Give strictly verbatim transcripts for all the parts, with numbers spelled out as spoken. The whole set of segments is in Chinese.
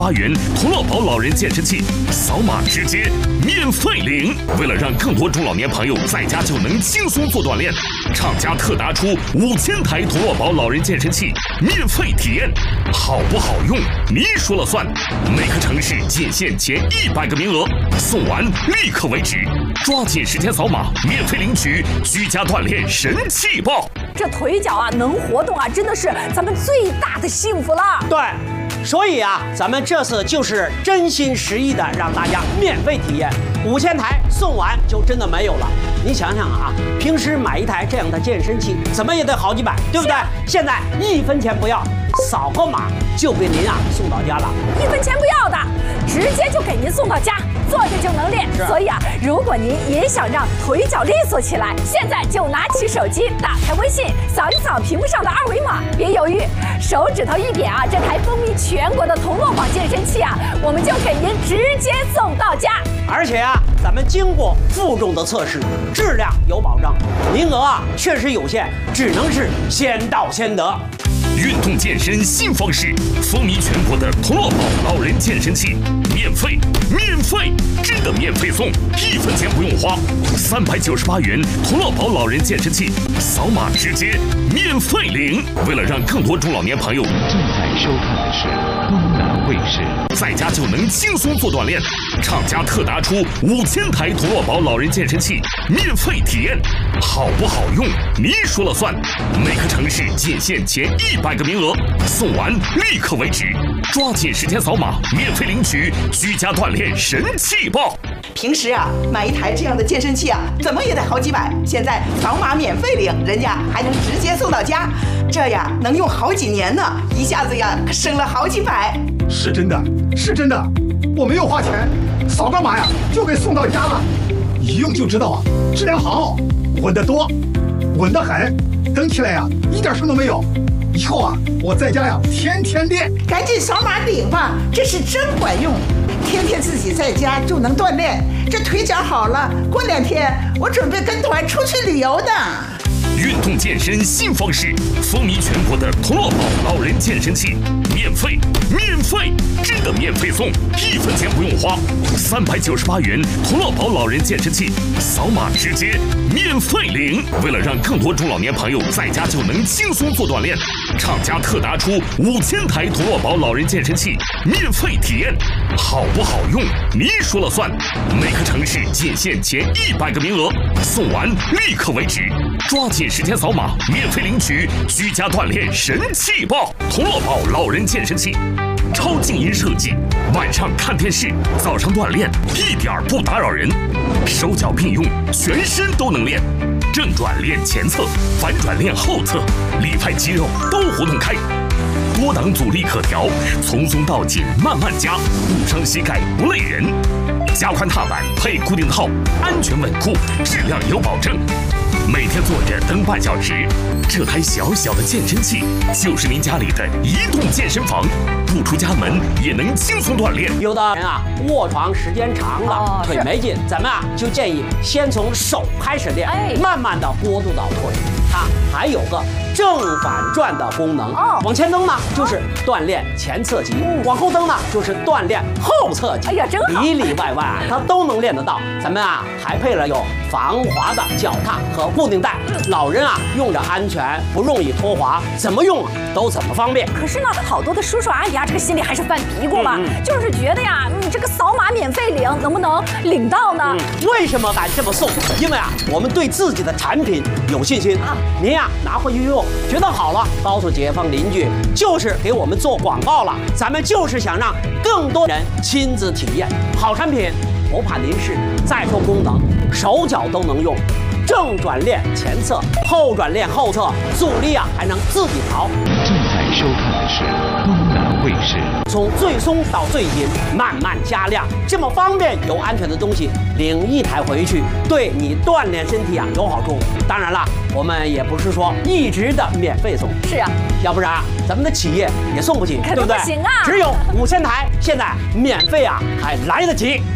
八元同乐宝老人健身器，扫码直接免费领。为了让更多中老年朋友在家就能轻松做锻炼，厂家特拿出五千台同乐宝老人健身器免费体验，好不好用你说了算。每个城市仅限前一百个名额，送完立刻为止，抓紧时间扫码免费领取居家锻炼神器包。 这腿脚啊能活动啊，真的是咱们最大的幸福了。 对。所以啊，咱们这次就是真心实意的让大家免费体验，五千台送完就真的没有了。你想想啊，平时买一台这样的健身器，怎么也得好几百，对不对？现在一分钱不要，扫个码就给您啊送到家了， 一分钱不要的，直接就给您送到家，坐着就能练。所以啊，如果您也想让腿脚利索起来，现在就拿起手机，打开微信，扫一扫屏幕上的二维码，别犹豫，手指头一点啊，这台风靡全国的同乐宝健身器啊，我们就给您直接送到家。 而且啊，咱们经过负重的测试，质量有保障，名额啊确实有限，只能是先到先得。 运动健身新方式，风靡全国的同乐宝老人健身器，免费，免费，真的免费送，一分钱不用花，三百九十八元同乐宝老人健身器，扫码直接免费领。为了让更多中老年朋友， 正在收看的是东南卫视， 在家就能轻松做锻炼，厂家特拿出五千台同乐宝老人健身器免费体验，好不好用你说了算。每个城市仅限前一百个名额，送完立刻为止，抓紧时间扫码免费领取居家锻炼神器包。 平时啊，买一台这样的健身器啊，怎么也得好几百，现在扫码免费领，人家还能直接送到家，这呀能用好几年呢，一下子呀可省了好几百。 是真的，是真的，我没有花钱，扫个码呀就给送到家了，一用就知道啊，质量好，稳得多，稳得很，蹬起来呀一点声都没有。以后啊，我在家呀天天练。 赶紧扫码领吧，这是真管用，天天自己在家就能锻炼，这腿脚好了，过两天我准备跟团出去旅游的。 运动健身新方式，风靡全国的同乐宝老人健身器，免费，免费，真的免费送，一分钱不用花，三百九十八元同乐宝老人健身器，扫码直接免费领。为了让更多中老年朋友在家就能轻松做锻炼，厂家特拿出五千台同乐宝老人健身器免费体验，好不好用你说了算。每个城市仅限前一百个名额，送完立刻为止，抓紧时间扫码免费领取居家锻炼神器包。同乐宝老人健身器，超静音设计，晚上看电视，早上锻炼一点不打扰人，手脚并用，全身都能练，正转练前侧，反转练后侧，里外肌肉都活动开，多档阻力可调，从松到紧慢慢加，不伤膝盖不累人。加宽踏板配固定套，安全稳固，质量有保证。每天坐着蹬半小时，这台小小的健身器就是您家里的移动健身房，不出家门也能轻松锻炼。 有的人啊，卧床时间长了，哦、腿没劲，咱们啊就建议先从手开始练，哎、慢慢的过渡到腿。它还有个正反转的功能，哦、往前蹬呢就是锻炼前侧肌，嗯、往后蹬呢就是锻炼后侧肌。哎呀，真好！里里外外啊，它都能练得到。咱们啊还配了有防滑的脚踏和固定带，老人啊用着安全，不容易脱滑，怎么用啊都怎么方便。 可是呢，好多的叔叔阿姨啊，这个心里还是犯嘀咕吧，嗯嗯、就是觉得呀，你这个扫码免费领，能不能领到呢？ 嗯、为什么敢这么送？因为啊，我们对自己的产品有信心啊。您呀拿回去用，觉得好了，告诉街坊邻居，就是给我们做广告了。咱们就是想让更多人亲自体验好产品，不怕您是再多功能，手脚都能用。正转练前侧，后转练后侧，阻力啊还能自己调。 正在收看的是东南卫视。 从最松到最紧，慢慢加量，这么方便又安全的东西，领一台回去，对你锻炼身体啊有好处。当然了，我们也不是说一直的免费送， 是啊， 要不然啊咱们的企业也送不起， 对不对？不行啊， 只有五千台，现在免费啊还来得及。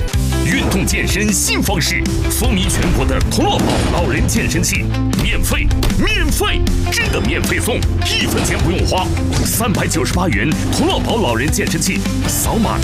运动健身新方式，风靡全国的同乐宝老人健身器，免费，免费，真的免费送，一分钱不用花。三百九十八元同乐宝老人健身器，扫码